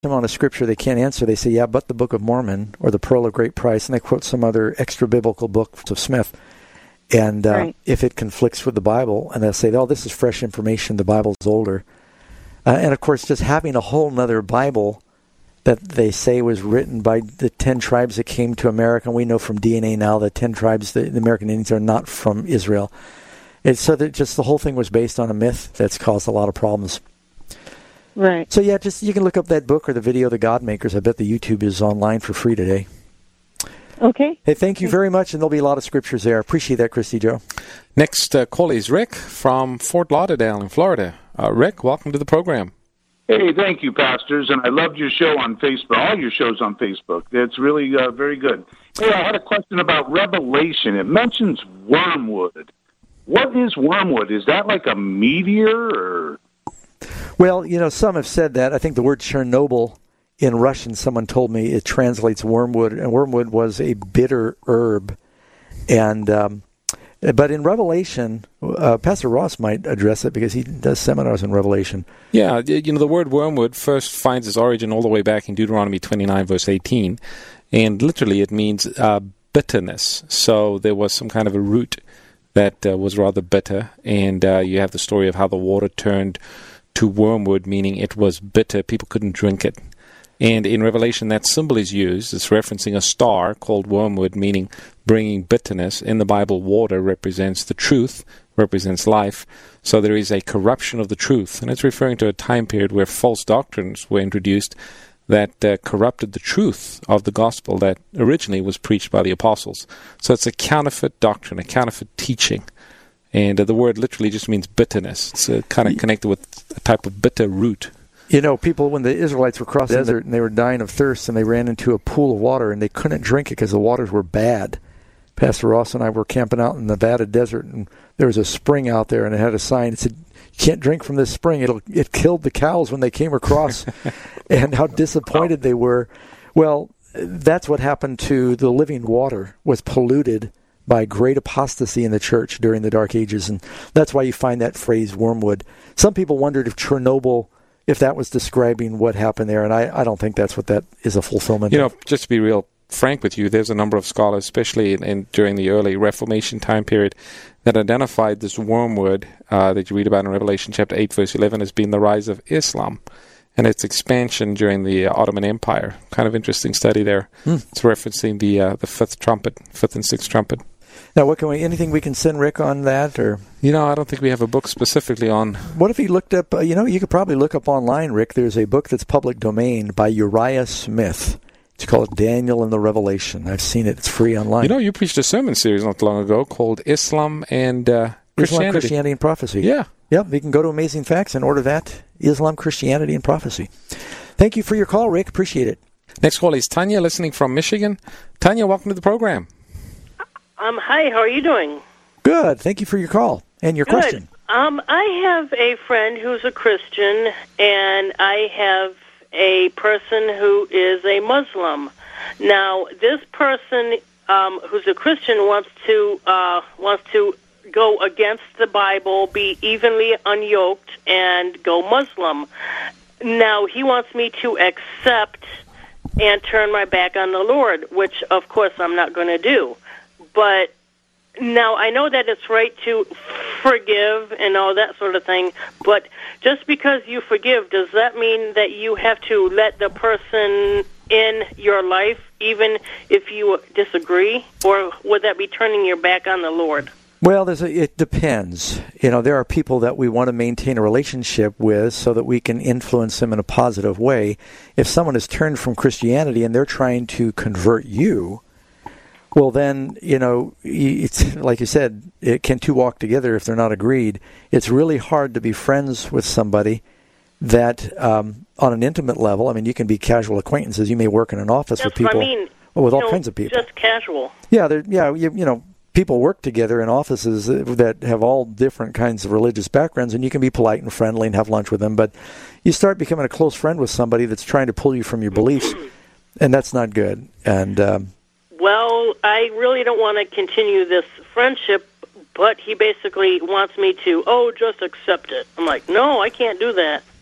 them on a scripture they can't answer, they say, yeah, but the Book of Mormon or the Pearl of Great Price, and they quote some other extra-biblical book of Smith. And if it conflicts with the Bible, and they'll say, oh, this is fresh information, the Bible's older. And, of course, just having a whole other Bible that they say was written by the 10 tribes that came to America, and we know from DNA now that 10 tribes, the American Indians, are not from Israel. It's so that just the whole thing was based on a myth that's caused a lot of problems. Right. So, yeah, just you can look up that book or the video, The God Makers. I bet the YouTube is online for free today. Okay. Hey, thank you very much, and there'll be a lot of scriptures there. Appreciate that, Christy Joe. Next call is Rick from Fort Lauderdale in Florida. Rick, welcome to the program. Hey, thank you, pastors, and I loved your show on Facebook, all your shows on Facebook. It's really very good. Hey, I had a question about Revelation. It mentions wormwood. What is wormwood? Is that like a meteor? Or? Well, some have said that. I think the word Chernobyl in Russian, someone told me it translates wormwood, and wormwood was a bitter herb. And but in Revelation, Pastor Ross might address it because he does seminars in Revelation. Yeah, the word wormwood first finds its origin all the way back in Deuteronomy 29, verse 18. And literally it means bitterness. So there was some kind of a root that was rather bitter. And you have the story of how the water turned to wormwood, meaning it was bitter. People couldn't drink it. And in Revelation, that symbol is used. It's referencing a star called wormwood, meaning bringing bitterness. In the Bible, water represents the truth, represents life. So there is a corruption of the truth. And it's referring to a time period where false doctrines were introduced that corrupted the truth of the gospel that originally was preached by the apostles. So it's a counterfeit doctrine, a counterfeit teaching. And the word literally just means bitterness. It's kind of connected with a type of bitter root. People, when the Israelites were crossing the desert and they were dying of thirst and they ran into a pool of water and they couldn't drink it because the waters were bad. Pastor Ross and I were camping out in the Nevada desert, and there was a spring out there, and it had a sign that said, you can't drink from this spring. It killed the cows when they came across, and how disappointed they were. Well, that's what happened to the living water, was polluted by great apostasy in the church during the Dark Ages, and that's why you find that phrase, wormwood. Some people wondered if Chernobyl, if that was describing what happened there, and I don't think that's what that is a fulfillment of. Just to be real frank with you, there's a number of scholars, especially during the early Reformation time period, that identified this wormwood that you read about in Revelation chapter 8, verse 11, as being the rise of Islam and its expansion during the Ottoman Empire. Kind of interesting study there. It's referencing the fifth and sixth trumpet. Now, anything we can send Rick on that? Or I don't think we have a book specifically on. What if he looked up, you could probably look up online, Rick, there's a book that's public domain by Uriah Smith. It's called Daniel and the Revelation. I've seen it. It's free online. You preached a sermon series not long ago called Islam and Christianity. Islam, Christianity, and Prophecy. Yeah. Yep, you can go to Amazing Facts and order that, Islam, Christianity, and Prophecy. Thank you for your call, Rick. Appreciate it. Next call is Tanya, listening from Michigan. Tanya, welcome to the program. Hi, how are you doing? Good. Thank you for your call and your question. I have a friend who's a Christian, and I have a person who is a Muslim. Now, this person who's a Christian wants to go against the Bible, be evenly unyoked, and go Muslim. Now, he wants me to accept and turn my back on the Lord, which, of course, I'm not going to do. But now I know that it's right to forgive and all that sort of thing, but just because you forgive, does that mean that you have to let the person in your life, even if you disagree? Or would that be turning your back on the Lord? Well, it depends. There are people that we want to maintain a relationship with so that we can influence them in a positive way. If someone has turned from Christianity and they're trying to convert you, well, then, it's like you said, can two walk together if they're not agreed? It's really hard to be friends with somebody that, on an intimate level, you can be casual acquaintances. You may work in an office with people, with all kinds of people. Just casual. Yeah, people work together in offices that have all different kinds of religious backgrounds, and you can be polite and friendly and have lunch with them. But you start becoming a close friend with somebody that's trying to pull you from your beliefs, and that's not good. And well, I really don't want to continue this friendship, but he basically wants me to, just accept it. I'm like, no, I can't do that.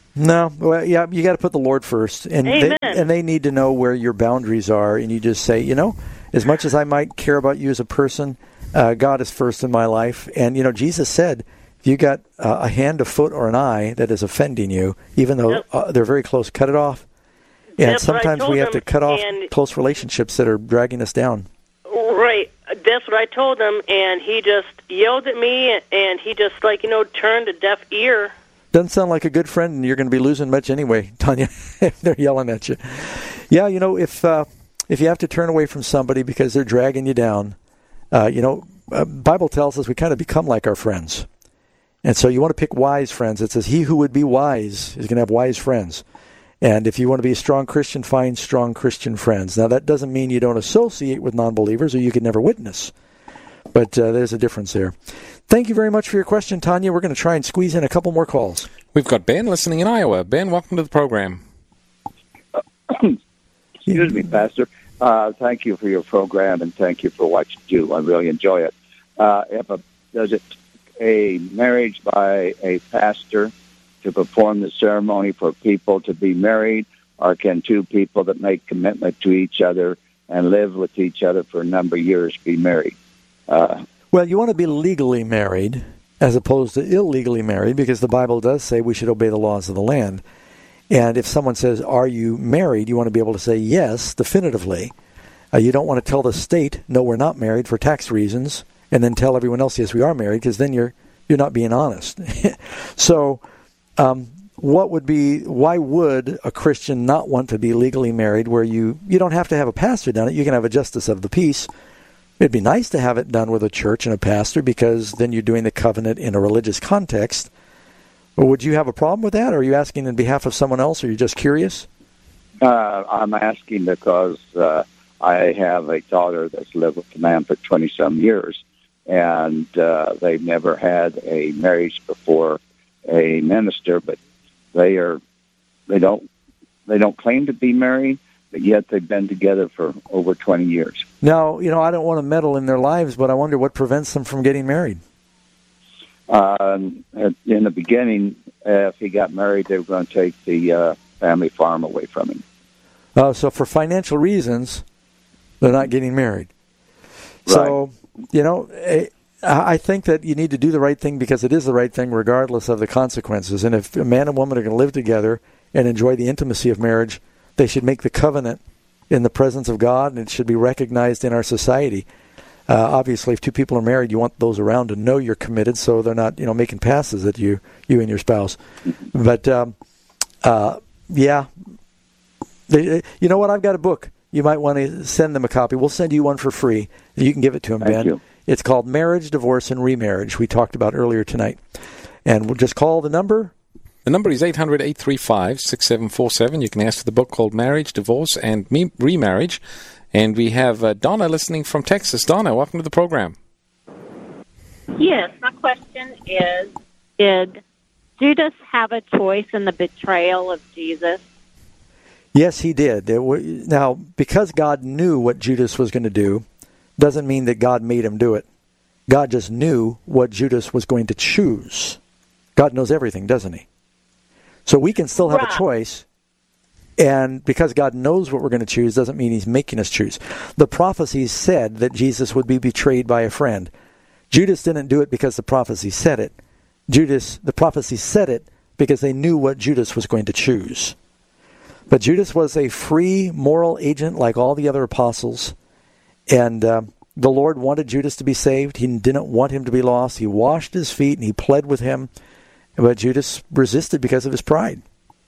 No, well, yeah, you got to put the Lord first, and Amen. they need to know where your boundaries are, and you just say, as much as I might care about you as a person, God is first in my life. And Jesus said, if you got a hand, a foot, or an eye that is offending you, even though they're very close, cut it off. And sometimes we have to cut off close relationships that are dragging us down. Right. That's what I told him, and he just yelled at me, and he just, turned a deaf ear. Doesn't sound like a good friend, and you're going to be losing much anyway, Tanya, if they're yelling at you. Yeah, if you have to turn away from somebody because they're dragging you down, Bible tells us we kind of become like our friends. And so you want to pick wise friends. It says, he who would be wise is going to have wise friends. And if you want to be a strong Christian, find strong Christian friends. Now, that doesn't mean you don't associate with non-believers or you could never witness. But there's a difference there. Thank you very much for your question, Tanya. We're going to try and squeeze in a couple more calls. We've got Ben listening in Iowa. Ben, welcome to the program. Excuse me, Pastor. Thank you for your program, and thank you for what you do. I really enjoy it. Does it a marriage by a pastor to perform the ceremony for people to be married, or can two people that make commitment to each other and live with each other for a number of years be married? Well, you want to be legally married as opposed to illegally married, because the Bible does say we should obey the laws of the land. And if someone says, are you married, you want to be able to say yes, definitively. You don't want to tell the state, no, we're not married for tax reasons, and then tell everyone else, yes, we are married, because then you're not being honest. So why would a Christian not want to be legally married where you don't have to have a pastor done it, you can have a justice of the peace. It'd be nice to have it done with a church and a pastor, because then you're doing the covenant in a religious context. Well, would you have a problem with that, or are you asking on behalf of someone else, or are you just curious? I'm asking because I have a daughter that's lived with a man for 20-some years, and they've never had a marriage before a minister, but they don't claim to be married, but yet they've been together for over 20 years. Now, I don't want to meddle in their lives, but I wonder what prevents them from getting married. In the beginning, if he got married, they were going to take the family farm away from him. So for financial reasons, they're not getting married. Right. So, I think that you need to do the right thing because it is the right thing regardless of the consequences. And if a man and woman are going to live together and enjoy the intimacy of marriage, they should make the covenant in the presence of God, and it should be recognized in our society. Obviously, if two people are married, you want those around to know you're committed, so they're not, making passes at you and your spouse. But yeah, you know what? I've got a book. You might want to send them a copy. We'll send you one for free. You can give it to them, Ben. Thank you. It's called Marriage, Divorce, and Remarriage. We talked about earlier tonight, and we'll just call the number. The number is 800-835-6747. You can ask for the book called Marriage, Divorce, and Remarriage. And we have Donna listening from Texas. Donna, welcome to the program. Yes, my question is, did Judas have a choice in the betrayal of Jesus? Yes, he did. Now, because God knew what Judas was going to do, doesn't mean that God made him do it. God just knew what Judas was going to choose. God knows everything, doesn't he? So we can still have a choice, and because God knows what we're going to choose doesn't mean he's making us choose. The prophecies said that Jesus would be betrayed by a friend. Judas didn't do it because the prophecy said it. The prophecy said it because they knew what Judas was going to choose. But Judas was a free moral agent like all the other apostles, and the Lord wanted Judas to be saved. He didn't want him to be lost. He washed his feet and he pled with him. But Judas resisted because of his pride.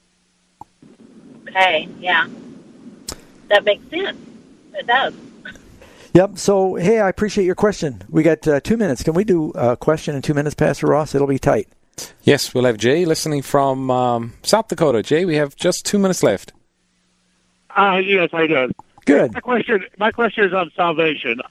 Okay, yeah. That makes sense. It does. Yep. So, hey, I appreciate your question. We got 2 minutes. Can we do a question in 2 minutes, Pastor Ross? It'll be tight. Yes, we'll have Jay listening from South Dakota. Jay, we have just 2 minutes left. Yes, I do. Good. My question is on salvation.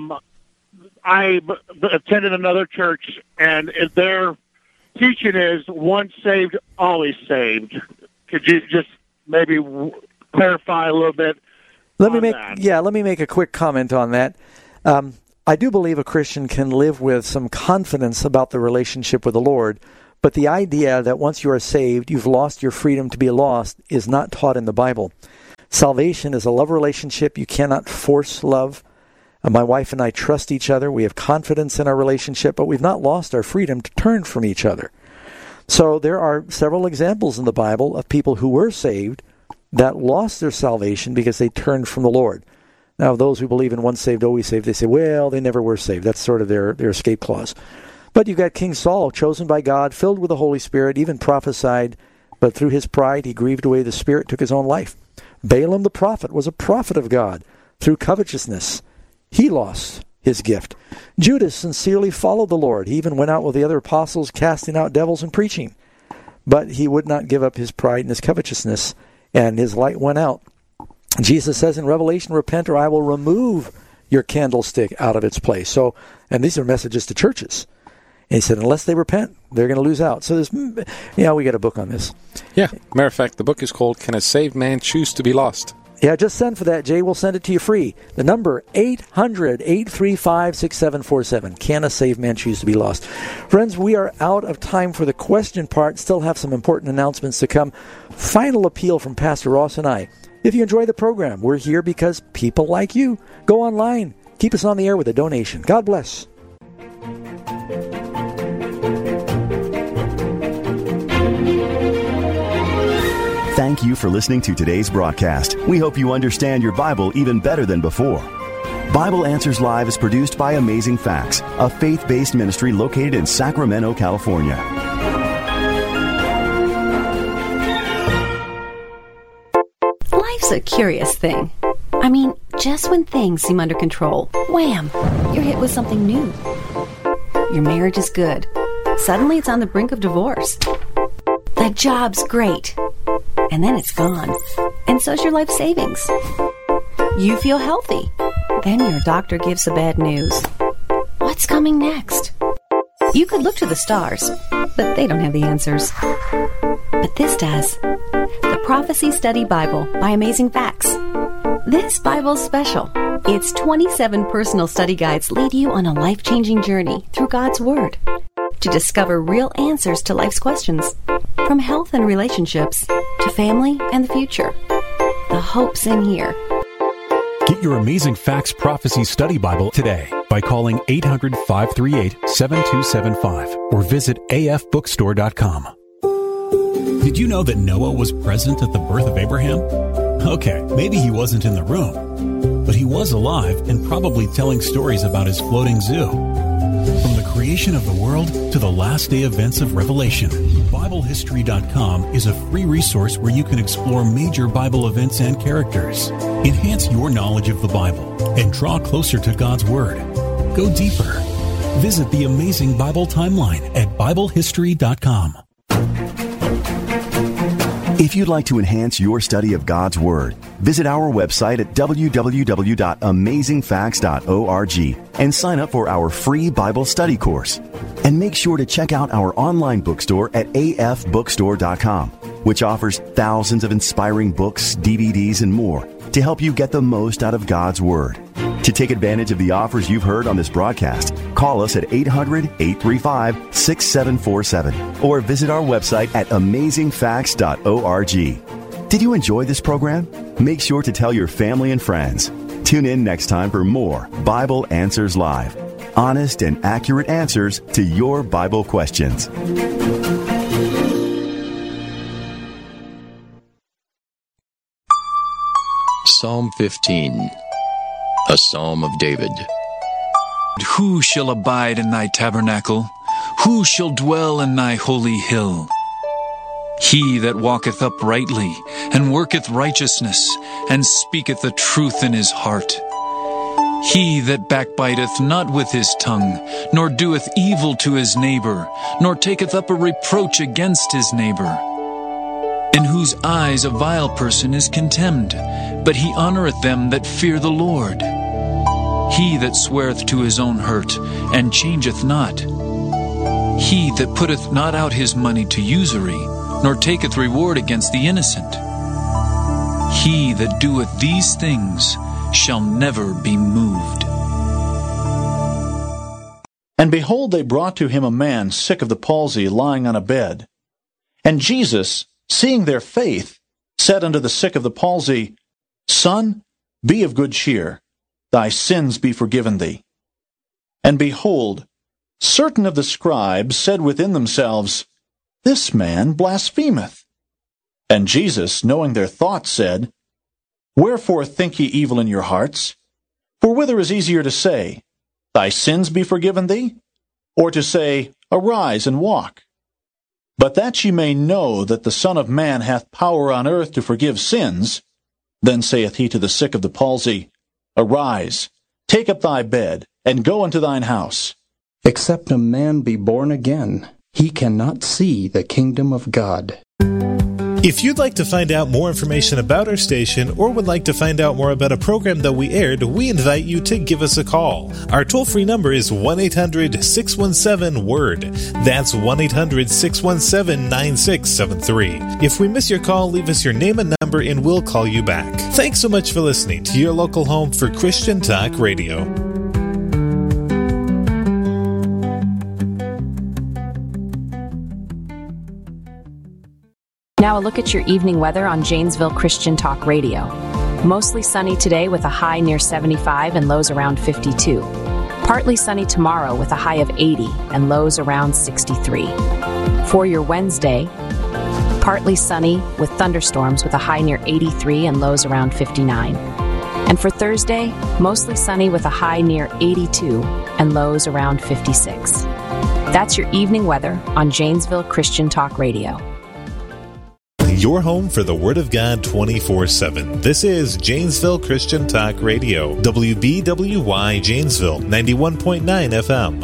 I attended another church, and their teaching is once saved, always saved. Could you just maybe clarify a little bit? Let me make a quick comment on that. I do believe a Christian can live with some confidence about the relationship with the Lord, But the idea that once you are saved, you've lost your freedom to be lost is not taught in the Bible. Salvation is a love relationship. You cannot force love. My wife and I trust each other. We have confidence in our relationship, but we've not lost our freedom to turn from each other. So there are several examples in the Bible of people who were saved that lost their salvation because they turned from the Lord. Now, those who believe in once saved, always saved, they say, well, they never were saved. That's sort of their escape clause. But you've got King Saul, chosen by God, filled with the Holy Spirit, even prophesied, but through his pride he grieved away the Spirit, took his own life. Balaam the prophet was a prophet of God. Through covetousness, he lost his gift. Judas sincerely followed the Lord. He even went out with the other apostles, casting out devils and preaching. But he would not give up his pride and his covetousness, and his light went out. Jesus says in Revelation, repent or I will remove your candlestick out of its place. So, and these are messages to churches. And he said, unless they repent, they're going to lose out. So there's, we got a book on this. Yeah. Matter of fact, the book is called Can a Saved Man Choose to be Lost? Yeah, just send for that, Jay. We'll send it to you free. The number, 800-835-6747. Can a saved man choose to be lost? Friends, we are out of time for the question part. Still have some important announcements to come. Final appeal from Pastor Ross and I. If you enjoy the program, we're here because people like you. Go online. Keep us on the air with a donation. God bless. Thank you for listening to today's broadcast. We hope you understand your Bible even better than before. Bible Answers Live is produced by Amazing Facts, a faith-based ministry located in Sacramento, California. Life's a curious thing. I mean, just when things seem under control, wham, you're hit with something new. Your marriage is good. Suddenly it's on the brink of divorce. The job's great. And then it's gone. And so's your life savings. You feel healthy. Then your doctor gives the bad news. What's coming next? You could look to the stars, but they don't have the answers. But this does. The Prophecy Study Bible by Amazing Facts. This Bible's special. Its 27 personal study guides lead you on a life-changing journey through God's Word to discover real answers to life's questions, from health and relationships to family and the future. The hope's in here. Get your Amazing Facts Prophecy Study Bible today by calling 800-538-7275 or visit afbookstore.com. Did you know that Noah was present at the birth of Abraham? Okay, maybe he wasn't in the room, but he was alive and probably telling stories about his floating zoo. From the creation of the world to the last day events of Revelation, BibleHistory.com is a free resource where you can explore major Bible events and characters, enhance your knowledge of the Bible, and draw closer to God's Word. Go deeper. Visit the Amazing Bible Timeline at BibleHistory.com. If you'd like to enhance your study of God's Word, visit our website at www.amazingfacts.org and sign up for our free Bible study course. And make sure to check out our online bookstore at afbookstore.com, which offers thousands of inspiring books, DVDs, and more to help you get the most out of God's Word. To take advantage of the offers you've heard on this broadcast, call us at 800-835-6747 or visit our website at amazingfacts.org. Did you enjoy this program? Make sure to tell your family and friends. Tune in next time for more Bible Answers Live. Honest and accurate answers to your Bible questions. Psalm 15, a Psalm of David. Who shall abide in thy tabernacle? Who shall dwell in thy holy hill? He that walketh uprightly, and worketh righteousness, and speaketh the truth in his heart. He that backbiteth not with his tongue, nor doeth evil to his neighbor, nor taketh up a reproach against his neighbor. In whose eyes a vile person is contemned, but he honoreth them that fear the Lord. He that sweareth to his own hurt, and changeth not. He that putteth not out his money to usury, nor taketh reward against the innocent. He that doeth these things shall never be moved. And behold, they brought to him a man sick of the palsy, lying on a bed. And Jesus, seeing their faith, said unto the sick of the palsy, Son, be of good cheer, thy sins be forgiven thee. And behold, certain of the scribes said within themselves, This man blasphemeth. And Jesus, knowing their thoughts, said, Wherefore think ye evil in your hearts? For whither is easier to say, Thy sins be forgiven thee? Or to say, Arise and walk? But that ye may know that the Son of Man hath power on earth to forgive sins, then saith he to the sick of the palsy, Arise, take up thy bed, and go unto thine house. Except a man be born again, he cannot see the kingdom of God. If you'd like to find out more information about our station or would like to find out more about a program that we aired, we invite you to give us a call. Our toll-free number is 1-800-617-WORD. That's 1-800-617-9673. If we miss your call, leave us your name and number and we'll call you back. Thanks so much for listening to your local home for Christian Talk Radio. Now a look at your evening weather on Janesville Christian Talk Radio. Mostly sunny today with a high near 75 and lows around 52. Partly sunny tomorrow with a high of 80 and lows around 63. For your Wednesday, partly sunny with thunderstorms with a high near 83 and lows around 59. And for Thursday, mostly sunny with a high near 82 and lows around 56. That's your evening weather on Janesville Christian Talk Radio. Your home for the Word of God 24/7. This is Janesville Christian Talk Radio, WBWY Janesville, 91.9 FM.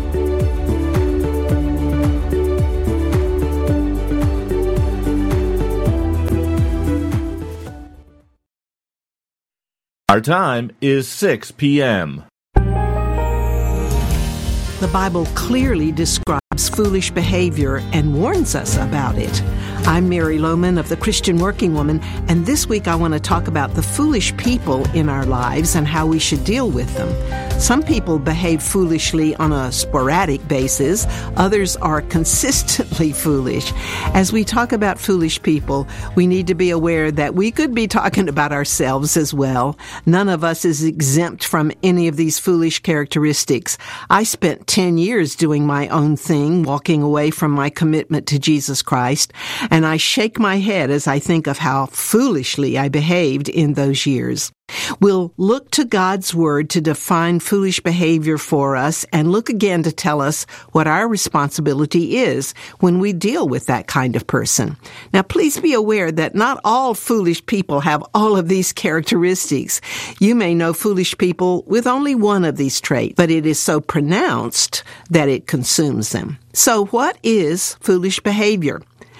Our time is 6 p.m. The Bible clearly describes foolish behavior and warns us about it. I'm Mary Lohman of the Christian Working Woman, and this week I want to talk about the foolish people in our lives and how we should deal with them. Some people behave foolishly on a sporadic basis. Others are consistently foolish. As we talk about foolish people, we need to be aware that we could be talking about ourselves as well. None of us is exempt from any of these foolish characteristics. I spent 10 years doing my own thing, walking away from my commitment to Jesus Christ, and I shake my head as I think of how foolishly I behaved in those years. We'll look to God's Word to define foolish behavior for us and look again to tell us what our responsibility is when we deal with that kind of person. Now, please be aware that not all foolish people have all of these characteristics. You may know foolish people with only one of these traits, but it is so pronounced that it consumes them. So what is foolish behavior?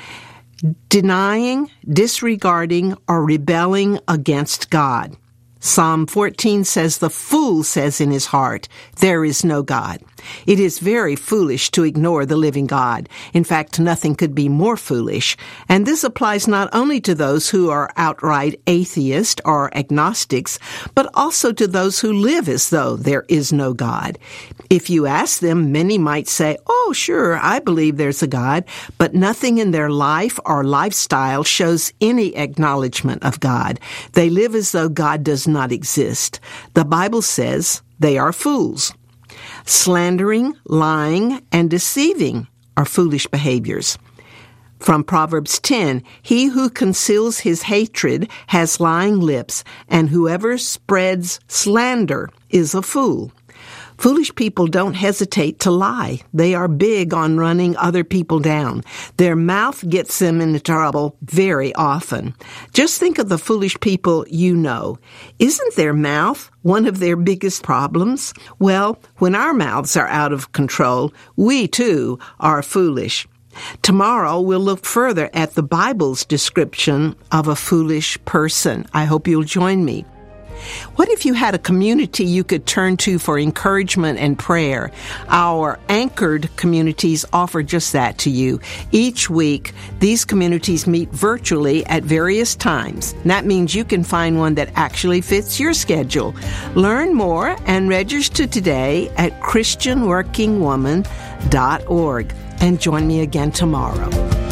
Denying, disregarding, or rebelling against God. Psalm 14 says, "The fool says in his heart, there is no God." It is very foolish to ignore the living God. In fact, nothing could be more foolish. And this applies not only to those who are outright atheist or agnostics, but also to those who live as though there is no God. If you ask them, many might say, "Oh, sure, I believe there's a God," but nothing in their life or lifestyle shows any acknowledgement of God. They live as though God does not exist. The Bible says they are fools. Slandering, lying, and deceiving are foolish behaviors. From Proverbs 10, "He who conceals his hatred has lying lips, and whoever spreads slander is a fool." Foolish people don't hesitate to lie. They are big on running other people down. Their mouth gets them into trouble very often. Just think of the foolish people you know. Isn't their mouth one of their biggest problems? Well, when our mouths are out of control, we too are foolish. Tomorrow we'll look further at the Bible's description of a foolish person. I hope you'll join me. What if you had a community you could turn to for encouragement and prayer? Our anchored communities offer just that to you. Each week, these communities meet virtually at various times. That means you can find one that actually fits your schedule. Learn more and register today at ChristianWorkingWoman.org. And join me again tomorrow.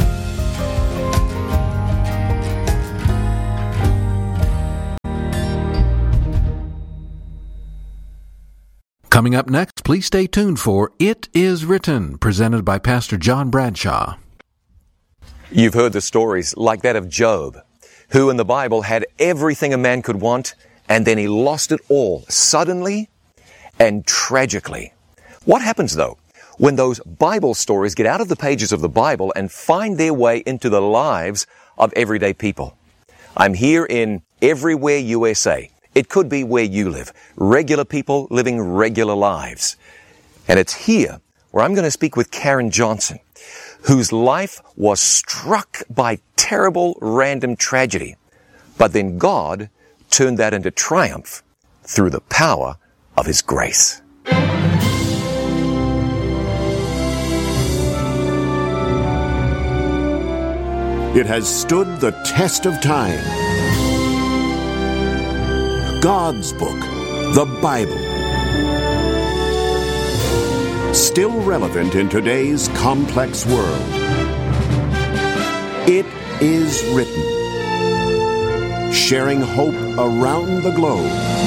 Coming up next, please stay tuned for It Is Written, presented by Pastor John Bradshaw. You've heard the stories like that of Job, who in the Bible had everything a man could want, and then he lost it all suddenly and tragically. What happens, though, when those Bible stories get out of the pages of the Bible and find their way into the lives of everyday people? I'm here in Everywhere, USA. It could be where you live. Regular people living regular lives. And it's here where I'm going to speak with Karen Johnson, whose life was struck by terrible random tragedy. But then God turned that into triumph through the power of His grace. It has stood the test of time. God's book, the Bible. Still relevant in today's complex world. It is written. Sharing hope around the globe.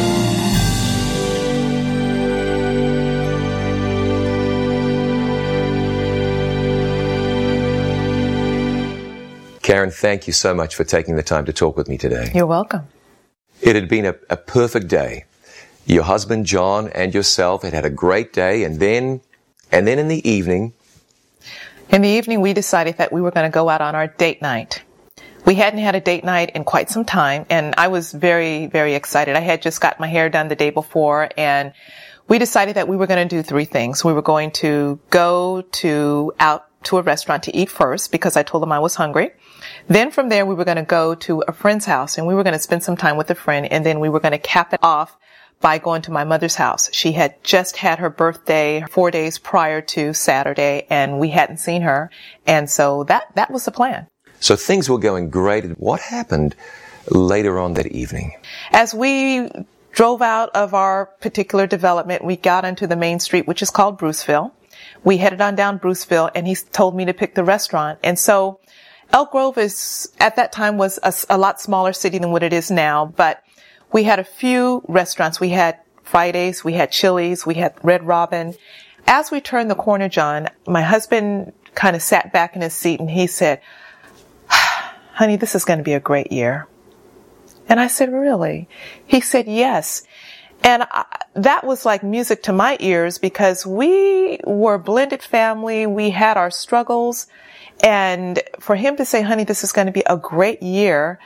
Karen, thank you so much for taking the time to talk with me today. You're welcome. It had been a perfect day. Your husband, John, and yourself had a great day, and then in the evening... In the evening, we decided that we were going to go out on our date night. We hadn't had a date night in quite some time, and I was very, very excited. I had just got my hair done the day before, and we decided that we were going to do three things. We were going to go out to a restaurant to eat first, because I told them I was hungry. Then from there, we were going to go to a friend's house, and we were going to spend some time with a friend, and then we were going to cap it off by going to my mother's house. She had just had her birthday 4 days prior to Saturday, and we hadn't seen her, and so that was the plan. So things were going great. What happened later on that evening? As we drove out of our particular development, we got onto the main street, which is called Bruceville. We headed on down Bruceville, and he told me to pick the restaurant, and so Elk Grove at that time was a lot smaller city than what it is now, but we had a few restaurants. We had Fridays, we had Chili's, we had Red Robin. As we turned the corner, John, my husband kind of sat back in his seat and he said, "Honey, this is going to be a great year." And I said, "Really?" He said, "Yes." And that was like music to my ears, because we were a blended family. We had our struggles. And for him to say, "Honey, this is going to be a great year,"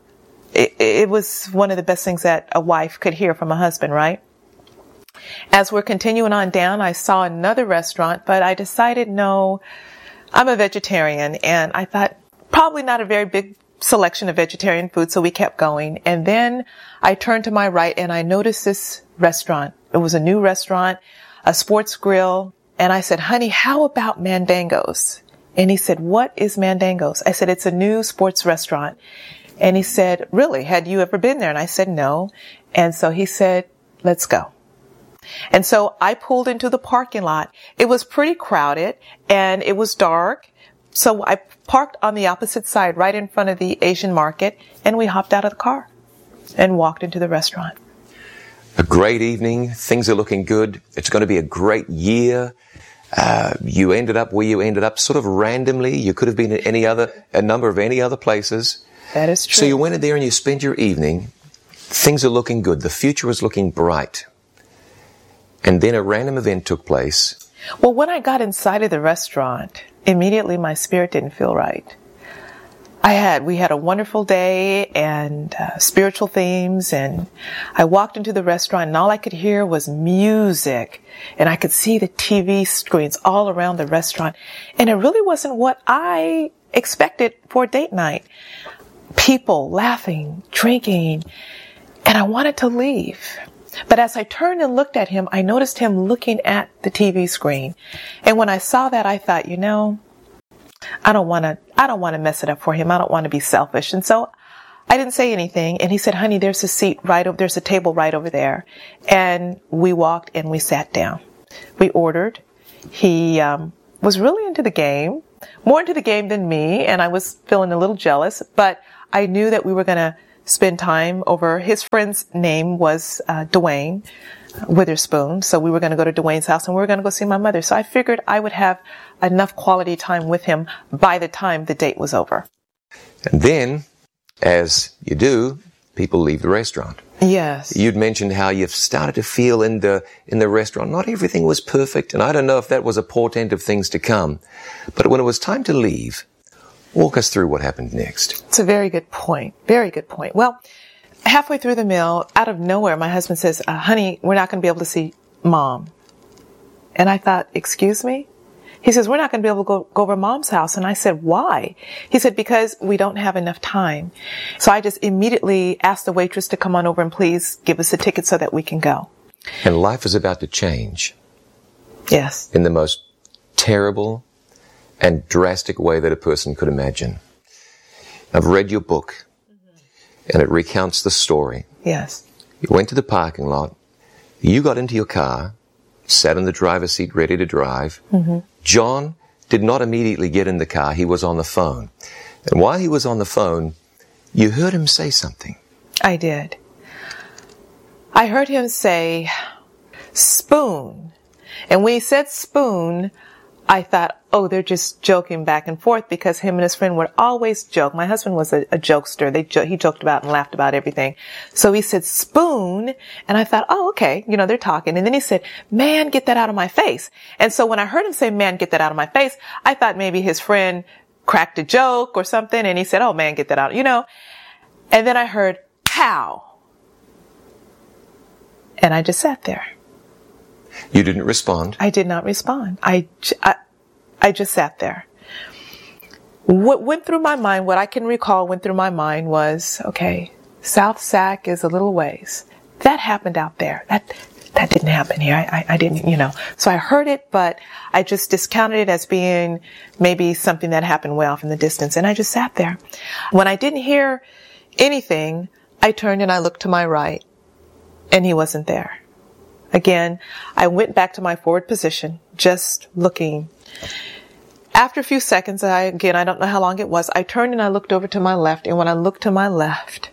it was one of the best things that a wife could hear from a husband, right? As we're continuing on down, I saw another restaurant, but I decided, no, I'm a vegetarian. And I thought probably not a very big selection of vegetarian food, so we kept going. And then I turned to my right and I noticed this restaurant. It was a new restaurant, a sports grill. And I said, "Honey, how about Mandango's?" And he said, "What is Mandango's?" I said, "It's a new sports restaurant." And he said, "Really? Had you ever been there?" And I said, "No." And so he said, "Let's go." And so I pulled into the parking lot. It was pretty crowded and it was dark. So I parked on the opposite side, right in front of the Asian market, and we hopped out of the car and walked into the restaurant. A great evening. Things are looking good. It's going to be a great year. You ended up where you ended up sort of randomly. You could have been at a number of any other places. That is true. So you went in there and you spent your evening. Things are looking good. The future is looking bright. And then a random event took place. Well, when I got inside of the restaurant, immediately my spirit didn't feel right. We had a wonderful day and spiritual themes, and I walked into the restaurant and all I could hear was music, and I could see the TV screens all around the restaurant, and it really wasn't what I expected for a date night. People laughing, drinking, and And I wanted to leave. But as I turned and looked at him, I noticed him looking at the TV screen. And when I saw that, I thought, I don't want to mess it up for him. I don't want to be selfish. And so I didn't say anything. And he said, honey, there's a table right over there. And we walked and we sat down. We ordered. He was really into the game, more into the game than me. And I was feeling a little jealous, but I knew that we were going to spend time over. His friend's name was Dwayne Witherspoon. So we were going to go to Dwayne's house and we were going to go see my mother. So I figured I would have enough quality time with him by the time the date was over. And then, as you do, people leave the restaurant. Yes. You'd mentioned how you've started to feel in the restaurant, not everything was perfect, and I don't know if that was a portent of things to come. But when it was time to leave, walk us through what happened next. It's a very good point. Very good point. Well, halfway through the meal, out of nowhere, my husband says, honey, we're not going to be able to see Mom. And I thought, excuse me? He says, we're not going to be able to go over Mom's house. And I said, why? He said, because we don't have enough time. So I just immediately asked the waitress to come on over and please give us a ticket so that we can go. And life is about to change. Yes. In the most terrible and drastic way that a person could imagine. I've read your book, and it recounts the story. Yes. You went to the parking lot. You got into your car, sat in the driver's seat ready to drive. Mm-hmm. John did not immediately get in the car. He was on the phone. And while he was on the phone, you heard him say something. I did. I heard him say, spoon. And when he said spoon, I thought, oh, they're just joking back and forth, because him and his friend would always joke. My husband was a jokester. He joked about and laughed about everything. So he said spoon, and I thought, oh, okay, they're talking. And then he said, man, get that out of my face. And so when I heard him say, man, get that out of my face, I thought maybe his friend cracked a joke or something, and he said, oh, man, get that out, And then I heard, pow. And I just sat there. You didn't respond? I did not respond. I just sat there. What went through my mind, what I can recall went through my mind was, okay, South Sac is a little ways. That happened out there. That didn't happen here. I didn't, So I heard it, but I just discounted it as being maybe something that happened way off in the distance. And I just sat there. When I didn't hear anything, I turned and I looked to my right, and he wasn't there. Again, I went back to my forward position, just looking. After a few seconds, I don't know how long it was, I turned and I looked over to my left. And when I looked to my left,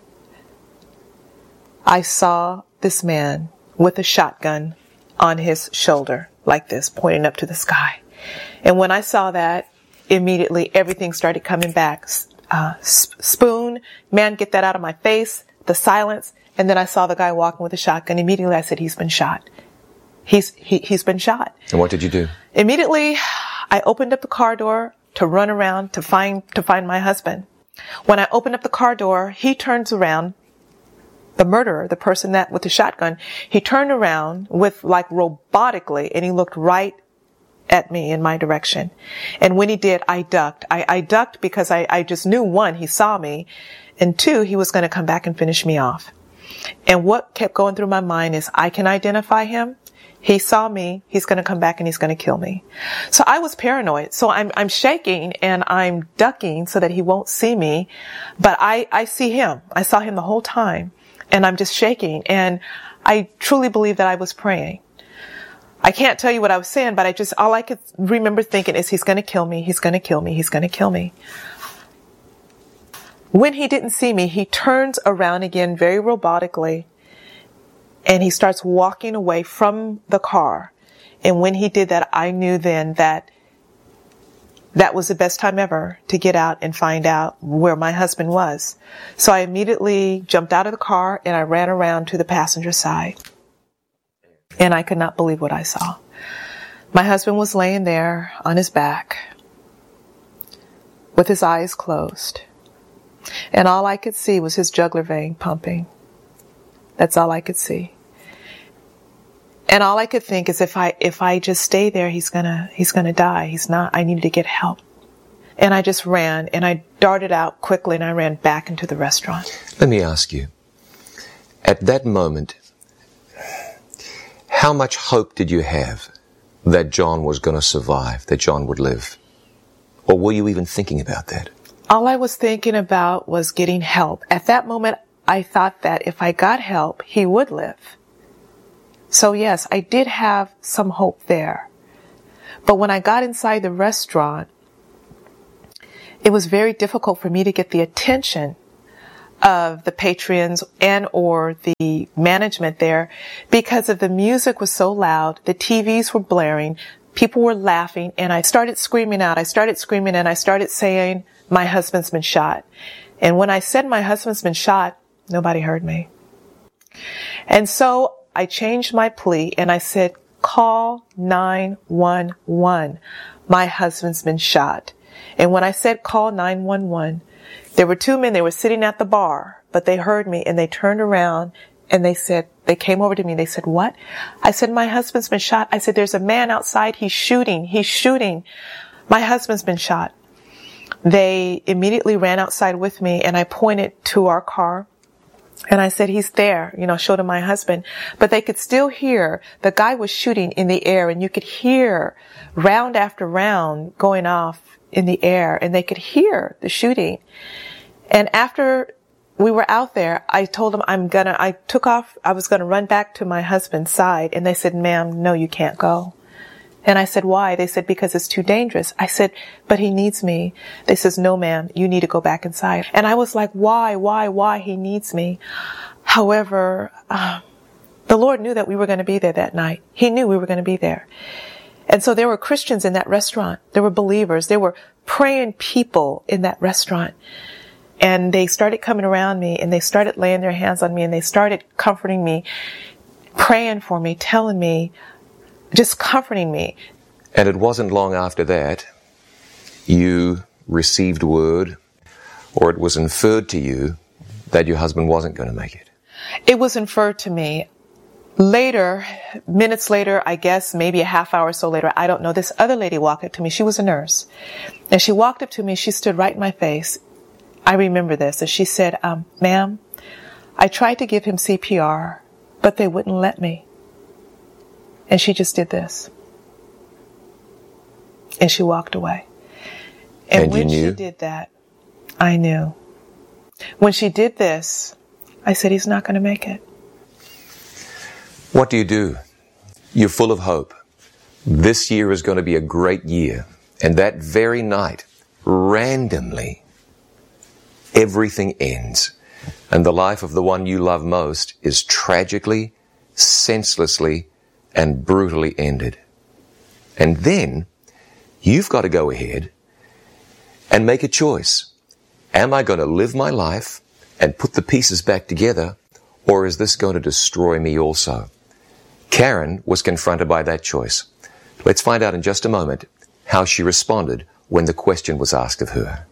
I saw this man with a shotgun on his shoulder, like this, pointing up to the sky. And when I saw that, immediately everything started coming back. Spoon, man, get that out of my face, the silence. And then I saw the guy walking with a shotgun. Immediately I said, he's been shot. He's been shot. And what did you do? Immediately I opened up the car door to run around to find my husband. When I opened up the car door, he turns around, the murderer, the person that with the shotgun, he turned around with robotically, and he looked right at me in my direction. And when he did, I ducked. I ducked because I just knew, one, he saw me, and two, he was going to come back and finish me off. And what kept going through my mind is, I can identify him. He saw me. He's going to come back and he's going to kill me. So I was paranoid. So I'm shaking and I'm ducking so that he won't see me. But I see him. I saw him the whole time, and I'm just shaking. And I truly believe that I was praying. I can't tell you what I was saying, but all I could remember thinking is, he's going to kill me. He's going to kill me. He's going to kill me. When he didn't see me, he turns around again very robotically, and he starts walking away from the car. And when he did that, I knew then that was the best time ever to get out and find out where my husband was. So I immediately jumped out of the car and I ran around to the passenger side. And I could not believe what I saw. My husband was laying there on his back with his eyes closed. And all I could see was his jugular vein pumping. That's all I could see. And all I could think is, if I just stay there, he's gonna die. He's not. I needed to get help. And I just ran, and I darted out quickly, and I ran back into the restaurant. Let me ask you, At that moment, how much hope did you have that John was going to survive, that John would live? Or were you even thinking about that? All I was thinking about was getting help. At that moment, I thought that if I got help, he would live. So yes, I did have some hope there. But when I got inside the restaurant, it was very difficult for me to get the attention of the patrons and or the management there because of the music was so loud, the TVs were blaring, people were laughing, and I started screaming out. I started screaming and I started saying, "My husband's been shot." And when I said my husband's been shot, nobody heard me. And so I changed my plea and I said, "Call 911. My husband's been shot." And when I said call 911, there were two men, they were sitting at the bar, but they heard me and they turned around and they came over to me and they said, "What?" I said, "My husband's been shot." I said, "There's a man outside. He's shooting. My husband's been shot." They immediately ran outside with me and I pointed to our car and I said, "He's there," showed him my husband. But they could still hear the guy was shooting in the air and you could hear round after round going off in the air and they could hear the shooting. And after we were out there, I told them I took off, I was going to run back to my husband's side and they said, "Ma'am, no, you can't go." And I said, "Why?" They said, "Because it's too dangerous." I said, "But he needs me." They says, "No, ma'am, you need to go back inside." And I was like, why? He needs me. However, the Lord knew that we were going to be there that night. He knew we were going to be there. And so there were Christians in that restaurant. There were believers. There were praying people in that restaurant. And they started coming around me and they started laying their hands on me and they started comforting me, praying for me, telling me, just comforting me. And it wasn't long after that you received word, or it was inferred to you, that your husband wasn't going to make it. It was inferred to me. Later, minutes later, I guess maybe a half hour or so later, I don't know, this other lady walked up to me. She was a nurse. And she walked up to me, she stood right in my face. I remember this. And she said, "Ma'am, I tried to give him CPR, but they wouldn't let me." And she just did this. And she walked away. And when she did that, I knew. When she did this, I said, "He's not going to make it." What do? You're full of hope. This year is going to be a great year. And that very night, randomly, everything ends. And the life of the one you love most is tragically, senselessly, and brutally ended. And then you've got to go ahead and make a choice. Am I going to live my life and put the pieces back together, or is this going to destroy me also? Karen was confronted by that choice. Let's find out in just a moment how she responded when the question was asked of her.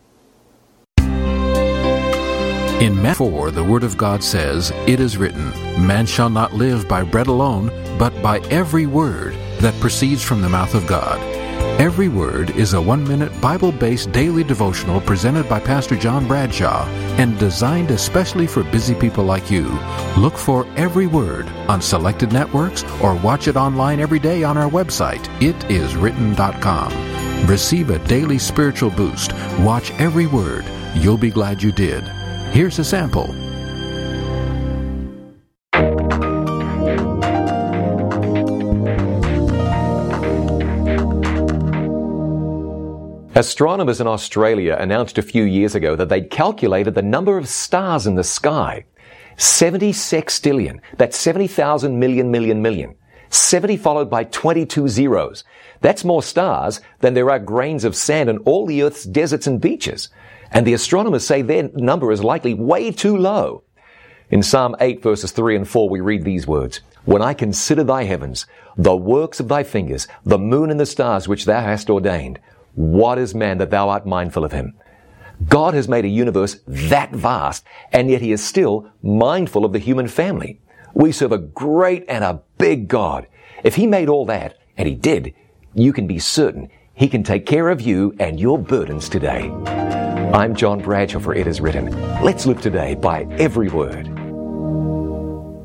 In Matthew 4, the Word of God says, "It is written, man shall not live by bread alone, but by every word that proceeds from the mouth of God." Every Word is a 1-minute Bible-based daily devotional presented by Pastor John Bradshaw and designed especially for busy people like you. Look for Every Word on selected networks or watch it online every day on our website, itiswritten.com. Receive a daily spiritual boost. Watch Every Word. You'll be glad you did. Here's a sample. Astronomers in Australia announced a few years ago that they'd calculated the number of stars in the sky. 70 sextillion. That's 70,000 million. 70 followed by 22 zeros. That's more stars than there are grains of sand in all the Earth's deserts and beaches. And the astronomers say their number is likely way too low. In Psalm 8 verses 3 and 4 we read these words, "When I consider thy heavens, the works of thy fingers, the moon and the stars which thou hast ordained, what is man that thou art mindful of him?" God has made a universe that vast, and yet he is still mindful of the human family. We serve a great and a big God. If he made all that, and he did, you can be certain he can take care of you and your burdens today. I'm John Bradshaw for It Is Written. Let's live today by every word.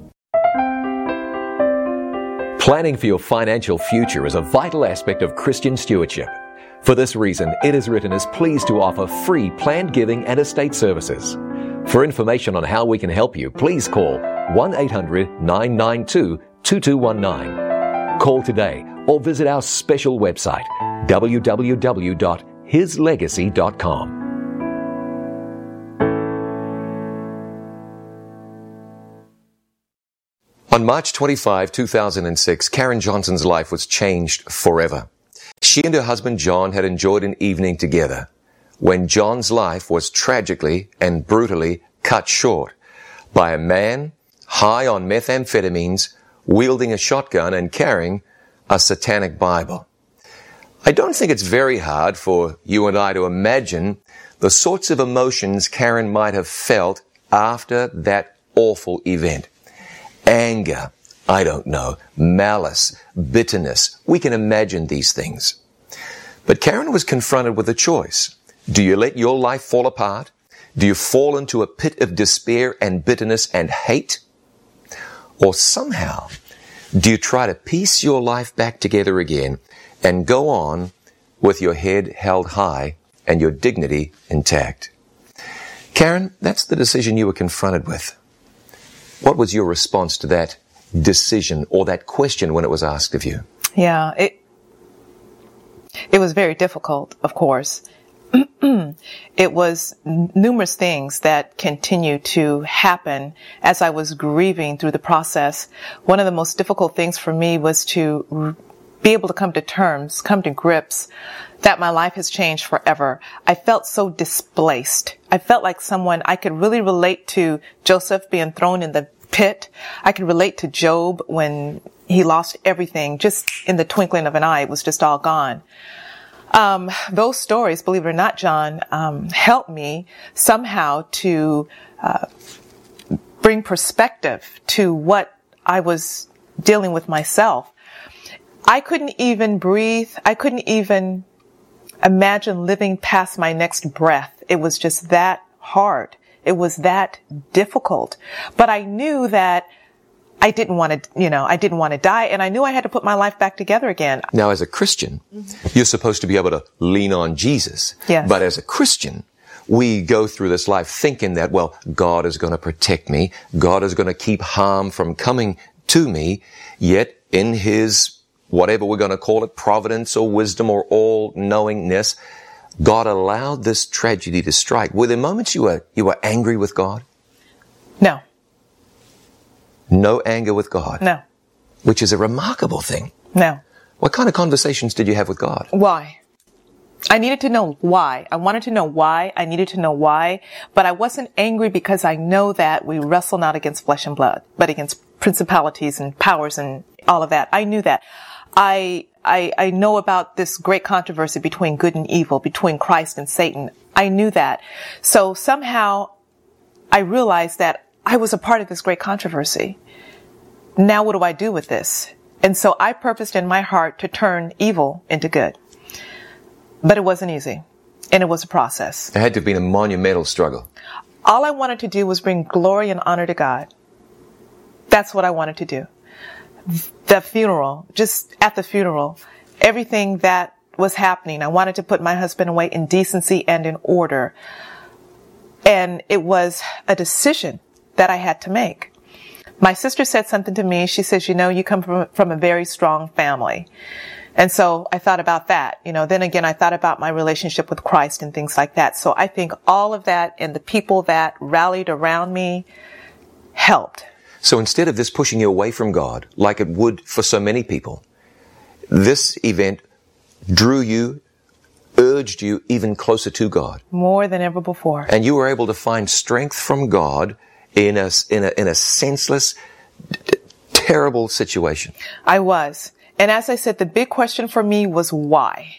Planning for your financial future is a vital aspect of Christian stewardship. For this reason, It Is Written is pleased to offer free planned giving and estate services. For information on how we can help you, please call 1-800-992-2219. Call today or visit our special website, www.hislegacy.com. On March 25, 2006, Karen Johnson's life was changed forever. She and her husband John had enjoyed an evening together when John's life was tragically and brutally cut short by a man high on methamphetamines, wielding a shotgun and carrying a satanic Bible. I don't think it's very hard for you and I to imagine the sorts of emotions Karen might have felt after that awful event. Anger, I don't know, malice, bitterness. We can imagine these things. But Karen was confronted with a choice. Do you let your life fall apart? Do you fall into a pit of despair and bitterness and hate? Or somehow, do you try to piece your life back together again and go on with your head held high and your dignity intact? Karen, that's the decision you were confronted with. What was your response to that decision or that question when it was asked of you? Yeah, it was very difficult, of course. It was numerous things that continued to happen as I was grieving through the process. One of the most difficult things for me was to be able to come to grips that my life has changed forever. I felt so displaced. I felt like someone I could really relate to Joseph being thrown in the pit. I could relate to Job when he lost everything. Just in the twinkling of an eye, it was just all gone. Those stories, believe it or not, John, helped me somehow to bring perspective to what I was dealing with myself. I couldn't even breathe. I couldn't even imagine living past my next breath. It was just that hard. It was that difficult. But I knew that I didn't want to die, and I knew I had to put my life back together again. Now, as a Christian, you're supposed to be able to lean on Jesus. Yes. But as a Christian, we go through this life thinking that, well, God is going to protect me. God is going to keep harm from coming to me. Yet in His, whatever we're going to call it, providence or wisdom or all-knowingness, God allowed this tragedy to strike. Were there moments you were angry with God? No. No anger with God? No. Which is a remarkable thing. No. What kind of conversations did you have with God? Why? I needed to know why. I wanted to know why. I needed to know why. But I wasn't angry because I know that we wrestle not against flesh and blood, but against principalities and powers and all of that. I knew that. I know about this great controversy between good and evil, between Christ and Satan. I knew that. So somehow I realized that I was a part of this great controversy. Now what do I do with this? And so I purposed in my heart to turn evil into good. But it wasn't easy. And it was a process. It had to have been a monumental struggle. All I wanted to do was bring glory and honor to God. That's what I wanted to do. The funeral, just at the funeral, everything that was happening, I wanted to put my husband away in decency and in order. And it was a decision that I had to make. My sister said something to me. She says, you come from a very strong family. And so I thought about that. Then again, I thought about my relationship with Christ and things like that. So I think all of that and the people that rallied around me helped. So instead of this pushing you away from God, like it would for so many people, this event drew you, urged you even closer to God. More than ever before. And you were able to find strength from God in a senseless, terrible situation. I was. And as I said, the big question for me was why?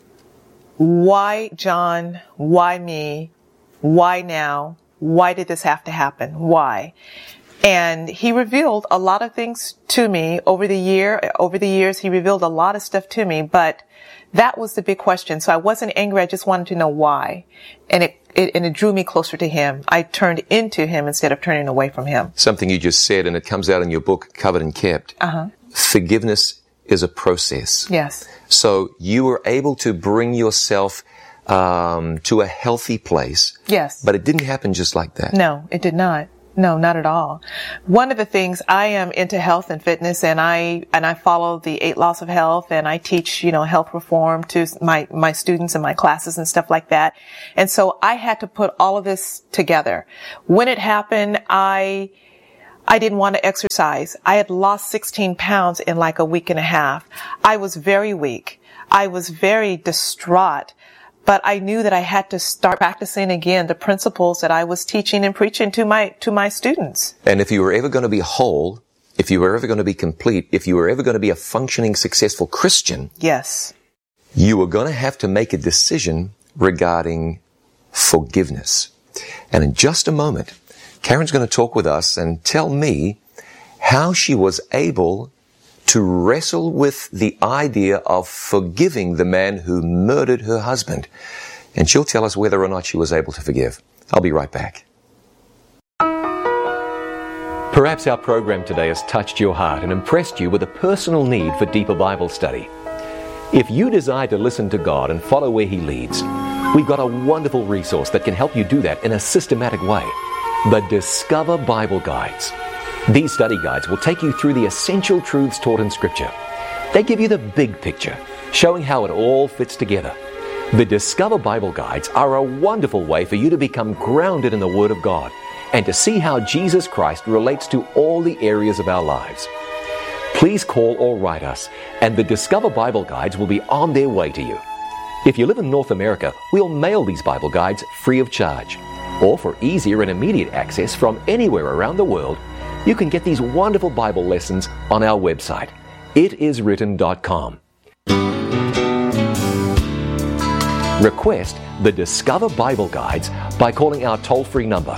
Why, John? Why me? Why now? Why did this have to happen? Why? And He revealed a lot of things to me over the years. He revealed a lot of stuff to me, but that was the big question. So I wasn't angry. I just wanted to know why. And it drew me closer to Him. I turned into Him instead of turning away from Him. Something you just said, and it comes out in your book, Covered and Kept. forgiveness is a process. Yes. So you were able to bring yourself to a healthy place. Yes. But it didn't happen just like that. No, it did not. No, not at all. One of the things, I am into health and fitness, and I follow the 8 laws of health, and I teach, health reform to my students in my classes and stuff like that. And so I had to put all of this together. When it happened, I didn't want to exercise. I had lost 16 pounds in like a week and a half. I was very weak. I was very distraught. But I knew that I had to start practicing again the principles that I was teaching and preaching to my students. And if you were ever going to be whole, if you were ever going to be complete, if you were ever going to be a functioning, successful Christian, yes, you were going to have to make a decision regarding forgiveness. And in just a moment, Karen's going to talk with us and tell me how she was able to wrestle with the idea of forgiving the man who murdered her husband. And she'll tell us whether or not she was able to forgive. I'll be right back. Perhaps our program today has touched your heart and impressed you with a personal need for deeper Bible study. If you desire to listen to God and follow where He leads, we've got a wonderful resource that can help you do that in a systematic way. The Discover Bible Guides. These study guides will take you through the essential truths taught in Scripture. They give you the big picture, showing how it all fits together. The Discover Bible Guides are a wonderful way for you to become grounded in the Word of God and to see how Jesus Christ relates to all the areas of our lives. Please call or write us, and the Discover Bible Guides will be on their way to you. If you live in North America, we'll mail these Bible Guides free of charge. Or for easier and immediate access from anywhere around the world, you can get these wonderful Bible lessons on our website, itiswritten.com. Request the Discover Bible Guides by calling our toll-free number,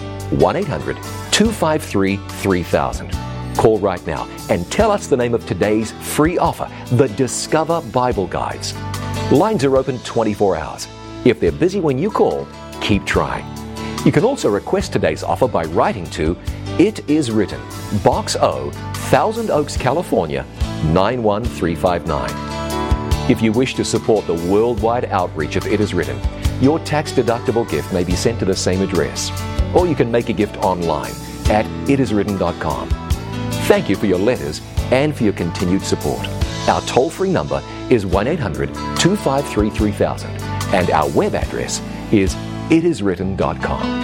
1-800-253-3000. Call right now and tell us the name of today's free offer, the Discover Bible Guides. Lines are open 24 hours. If they're busy when you call, keep trying. You can also request today's offer by writing to It Is Written, Box O, Thousand Oaks, California, 91359. If you wish to support the worldwide outreach of It Is Written, your tax-deductible gift may be sent to the same address, or you can make a gift online at itiswritten.com. Thank you for your letters and for your continued support. Our toll-free number is 1-800-253-3000, and our web address is itiswritten.com.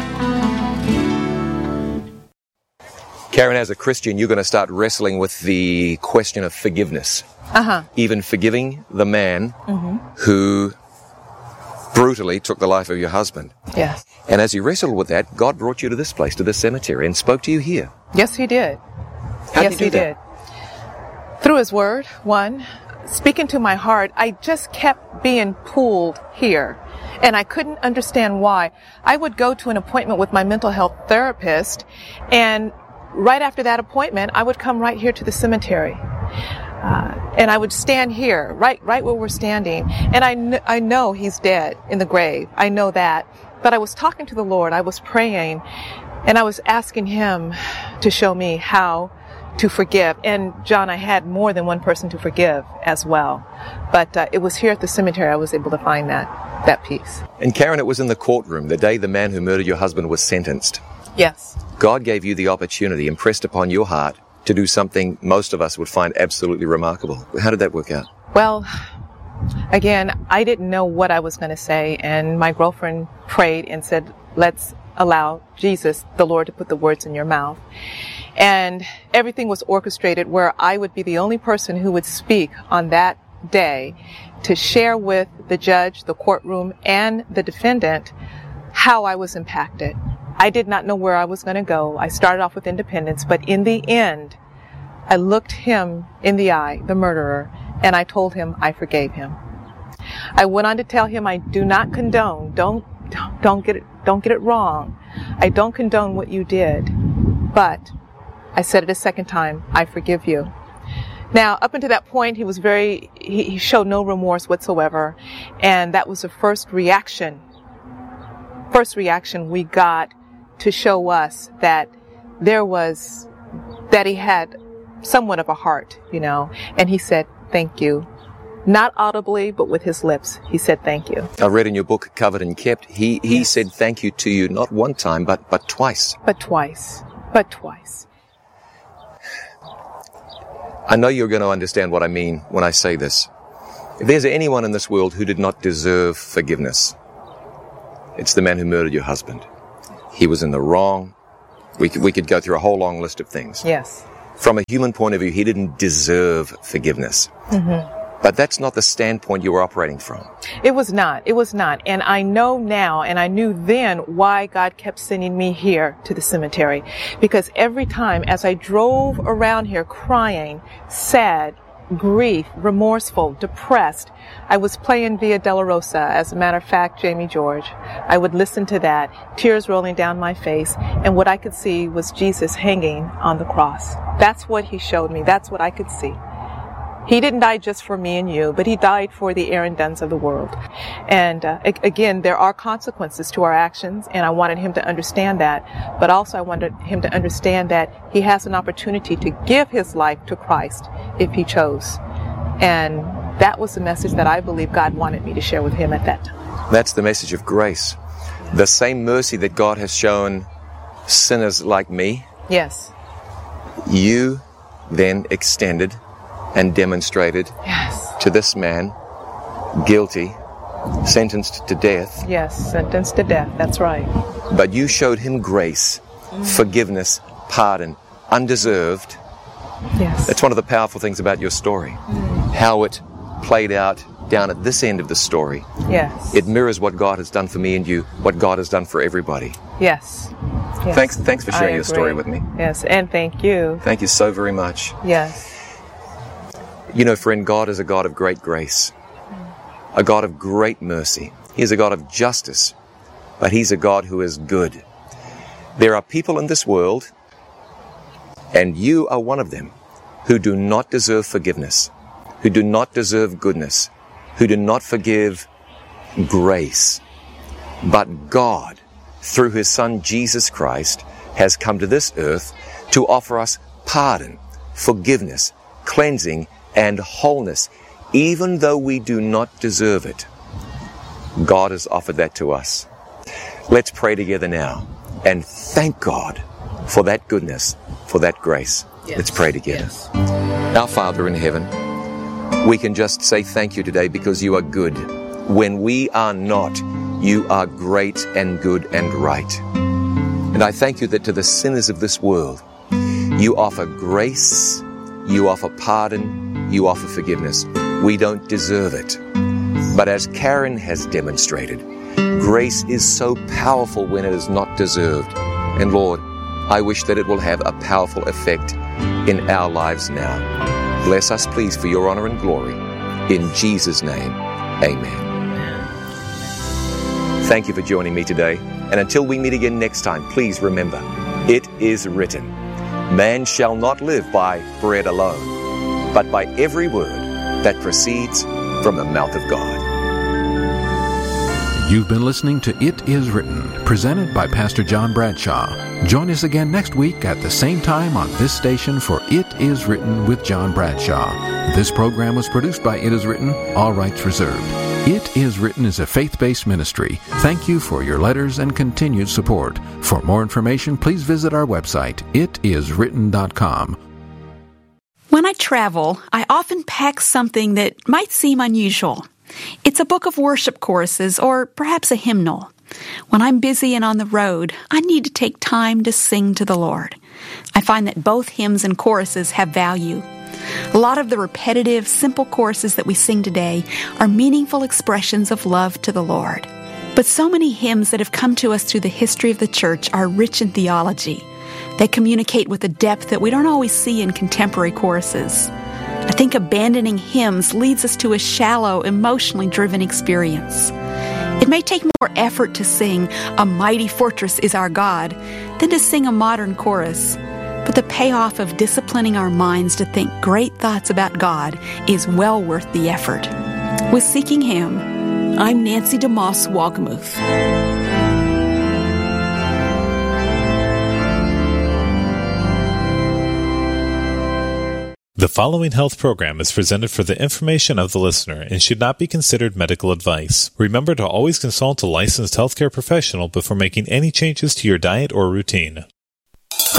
Karen, as a Christian, you're going to start wrestling with the question of forgiveness. Even forgiving the man who brutally took the life of your husband. Yes. And as you wrestled with that, God brought you to this place, to this cemetery, and spoke to you here. Yes, He did. How did He do that? Through His Word, one. Speaking to my heart, I just kept being pulled here. And I couldn't understand why. I would go to an appointment with my mental health therapist, and right after that appointment, I would come right here to the cemetery. And I would stand here, right where we're standing. And I know he's dead in the grave. I know that. But I was talking to the Lord. I was praying, and I was asking Him to show me how to forgive. And John, I had more than one person to forgive as well. But it was here at the cemetery I was able to find that peace. And Karen, it was in the courtroom, the day the man who murdered your husband was sentenced. Yes. God gave you the opportunity, impressed upon your heart, to do something most of us would find absolutely remarkable. How did that work out? Well, again, I didn't know what I was going to say, and my girlfriend prayed and said, let's allow Jesus, the Lord, to put the words in your mouth. And everything was orchestrated where I would be the only person who would speak on that day to share with the judge, the courtroom, and the defendant how I was impacted. I did not know where I was going to go. I started off with independence, but in the end, I looked him in the eye, the murderer, and I told him I forgave him. I went on to tell him I do not condone, don't get it wrong. I don't condone what you did, but I said it a second time, I forgive you. Now, up until that point, he showed no remorse whatsoever, and that was the first reaction we got to show us that he had somewhat of a heart, and he said, thank you. Not audibly, but with his lips. He said, thank you. I read in your book, Covered and Kept, he said thank you to you not one time, but twice. But twice. I know you're going to understand what I mean when I say this. If there's anyone in this world who did not deserve forgiveness, it's the man who murdered your husband. He was in the wrong. We could go through a whole long list of things. Yes. From a human point of view, he didn't deserve forgiveness. Mm-hmm. But that's not the standpoint you were operating from. It was not. And I know now, and I knew then, why God kept sending me here to the cemetery. Because every time as I drove around here crying, sad, grief, remorseful, depressed, I was playing Via Dolorosa. As a matter of fact, Jamie George. I would listen to that, tears rolling down my face, and what I could see was Jesus hanging on the cross. That's what he showed me. That's what I could see. He didn't die just for me and you, but he died for the Aaron Dunns of the world. And again, there are consequences to our actions, and I wanted him to understand that. But also I wanted him to understand that he has an opportunity to give his life to Christ if he chose. And that was the message that I believe God wanted me to share with him at that time. That's the message of grace. The same mercy that God has shown sinners like me. Yes. You then extended and demonstrated to this man, guilty, sentenced to death. Yes, sentenced to death, that's right. But you showed him grace, forgiveness, pardon, undeserved. Yes. That's one of the powerful things about your story, how it played out down at this end of the story. Yes. It mirrors what God has done for me and you, what God has done for everybody. Yes. Thanks for sharing your story with me. Yes, and thank you. Thank you so very much. Yes. You know, friend, God is a God of great grace, a God of great mercy. He is a God of justice, but He's a God who is good. There are people in this world, and you are one of them, who do not deserve forgiveness, who do not deserve goodness, who do not forgive grace. But God, through His Son Jesus Christ, has come to this earth to offer us pardon, forgiveness, cleansing, and wholeness, even though we do not deserve it. God has offered that to us. Let's pray together now and thank God for that goodness, for that grace. Yes. Let's pray together. Yes. Our Father in heaven, we can just say thank you today because you are good. When we are not, you are great and good and right. And I thank you that to the sinners of this world, you offer grace, you offer pardon, you offer forgiveness. We don't deserve it. But as Karen has demonstrated, grace is so powerful when it is not deserved. And Lord, I wish that it will have a powerful effect in our lives now. Bless us, please, for your honor and glory. In Jesus' name, amen. Thank you for joining me today. And until we meet again next time, please remember, it is written, man shall not live by bread alone, but by every word that proceeds from the mouth of God. You've been listening to It Is Written, presented by Pastor John Bradshaw. Join us again next week at the same time on this station for It Is Written with John Bradshaw. This program was produced by It Is Written, all rights reserved. It Is Written is a faith-based ministry. Thank you for your letters and continued support. For more information, please visit our website, itiswritten.com. When I travel, I often pack something that might seem unusual. It's a book of worship choruses or perhaps a hymnal. When I'm busy and on the road, I need to take time to sing to the Lord. I find that both hymns and choruses have value. A lot of the repetitive, simple choruses that we sing today are meaningful expressions of love to the Lord. But so many hymns that have come to us through the history of the church are rich in theology. They communicate with a depth that we don't always see in contemporary choruses. I think abandoning hymns leads us to a shallow, emotionally driven experience. It may take more effort to sing "A Mighty Fortress is Our God" than to sing a modern chorus. But the payoff of disciplining our minds to think great thoughts about God is well worth the effort. With Seeking Him, I'm Nancy DeMoss Wolgemuth. The following health program is presented for the information of the listener and should not be considered medical advice. Remember to always consult a licensed healthcare professional before making any changes to your diet or routine.